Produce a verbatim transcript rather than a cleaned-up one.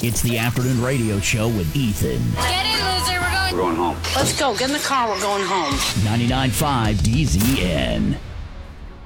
It's the afternoon radio show with Ethan. Get in, loser. We're going. We're going home. Let's go. Get in the car. We're going home. ninety-nine point five D Z N.